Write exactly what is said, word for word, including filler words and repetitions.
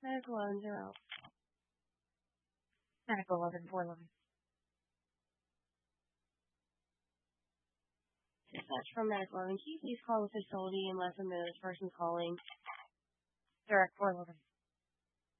Medical eleven zero. Medical eleven four eleven. Dispatch from Medical eleven. Can you please call the facility and let them know this person calling? Direct four eleven.